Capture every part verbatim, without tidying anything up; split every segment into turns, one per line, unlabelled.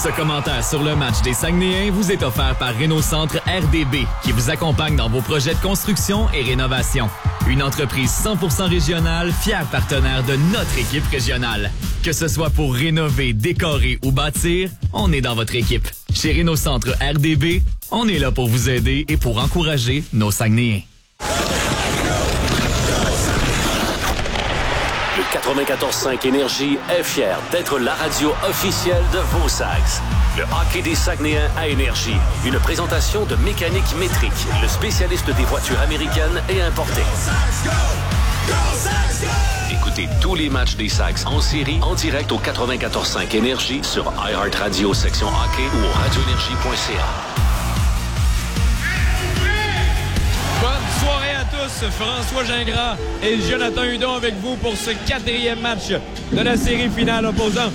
Ce commentaire sur le match des Saguenayens vous est offert par Réno Centre R D B, qui vous accompagne dans vos projets de construction et rénovation. Une entreprise cent pour cent régionale, fière partenaire de notre équipe régionale. Que ce soit pour rénover, décorer ou bâtir, on est dans votre équipe. Chez Réno Centre R D B, on est là pour vous aider et pour encourager nos Saguenayens.
Le quatre-vingt-quatorze cinq Énergie est fier d'être la radio officielle de vos Sags. Le hockey des Saguenayens à Énergie. Une présentation de Mécanique Métrique, le spécialiste des voitures américaines et importées. Écoutez tous les matchs des Sags en série en direct au quatre-vingt-quatorze cinq Énergie sur iHeartRadio section hockey ou au radio énergie point c a.
Bonne soirée à tous, François Gingras et Jonathan Hudon avec vous pour ce quatrième match de la série finale opposant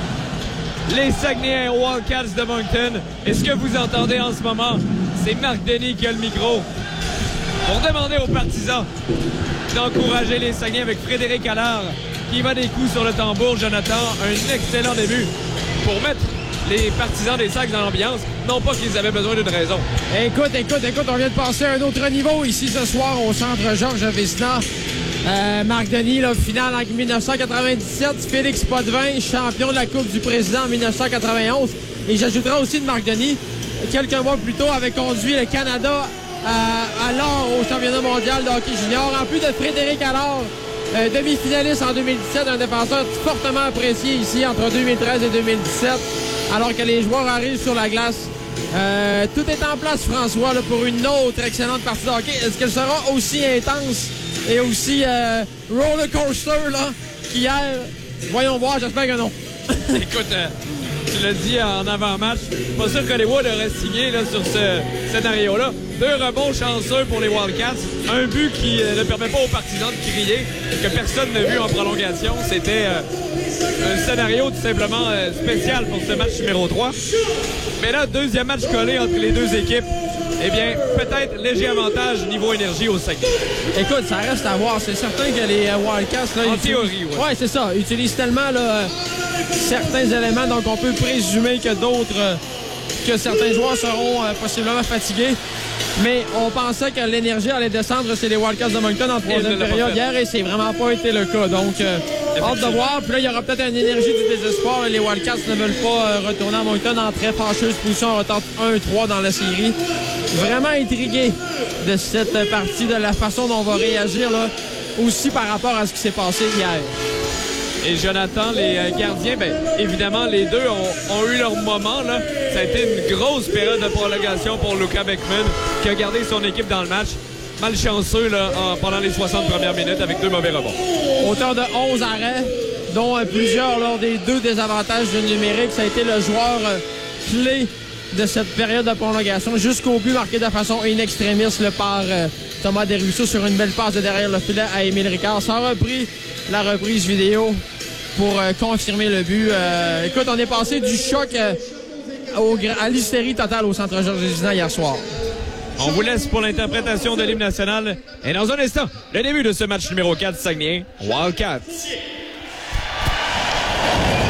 les Saguenayens Wildcats de Moncton. Et ce que vous entendez en ce moment, c'est Marc Denis qui a le micro pour demander aux partisans d'encourager les Saguenayens avec Frédéric Allard qui va des coups sur le tambour. Jonathan, un excellent début pour mettre les partisans des Sags dans l'ambiance. Non pas qu'ils avaient besoin d'une raison.
Écoute, écoute, écoute, on vient de passer à un autre niveau ici ce soir au centre Georges Vézina. Euh, Marc Denis, là, finale en dix-neuf cent quatre-vingt-dix-sept. Félix Potvin, champion de la Coupe du Président en dix-neuf cent quatre-vingt-onze. Et j'ajouterai aussi de Marc Denis, quelques mois plus tôt, avait conduit le Canada à, à l'or au championnat mondial de hockey junior. En plus de Frédéric Allard, euh, demi-finaliste en deux mille dix-sept, un défenseur fortement apprécié ici entre deux mille treize et deux mille dix-sept. Alors que les joueurs arrivent sur la glace. Euh, tout est en place, François, là, pour une autre excellente partie de hockey. Est-ce qu'elle sera aussi intense et aussi euh, roller coaster là, qu'hier? Voyons voir, j'espère que non.
Écoute, euh, tu l'as dit en avant-match, pas sûr qu'Hollywood aurait signé là, sur ce scénario-là. Deux rebonds chanceux pour les Wildcats. Un but qui euh, ne permet pas aux partisans de crier, que personne n'a vu en prolongation. C'était euh, un scénario tout simplement euh, spécial pour ce match numéro trois. Mais là, deuxième match collé entre les deux équipes. Eh bien, peut-être léger avantage niveau énergie au Saguenay.
Écoute, ça reste à voir. C'est certain que les euh, Wildcats... Là,
en
utilisent...
théorie, oui.
Oui, c'est ça. Utilisent tellement là, euh, certains éléments, donc on peut présumer que d'autres... Euh, que certains joueurs seront euh, possiblement fatigués. Mais on pensait que l'énergie allait descendre chez les Wildcats de Moncton en troisième période hier et c'est vraiment pas été le cas. Donc, euh, hâte de voir. Puis là, il y aura peut-être une énergie du désespoir et les Wildcats ne veulent pas euh, retourner à Moncton en très fâcheuse position. On retente un trois dans la série. Vraiment intrigué de cette partie, de la façon dont on va réagir là, aussi par rapport à ce qui s'est passé hier.
Et Jonathan, les gardiens, bien évidemment, les deux ont, ont eu leur moment. Là. Ça a été une grosse période de prolongation pour Luca Beckman, qui a gardé son équipe dans le match. Malchanceux là, en, pendant les soixante premières minutes avec deux mauvais rebonds.
Auteur de onze arrêts, dont euh, plusieurs lors des deux désavantages de numérique. Ça a été le joueur euh, clé de cette période de prolongation jusqu'au but marqué de façon in extremis là, par euh, Thomas Desruisseaux sur une belle passe de derrière le filet à Émile Ricard. Ça a repris la reprise vidéo pour euh, confirmer le but. Euh, écoute, on est passé du choc euh, au, à l'hystérie totale au centre Georges Vézina hier soir.
On vous laisse pour l'interprétation de l'hymne national. Et dans un instant, le début de ce match numéro quatre Saguenay Wildcats.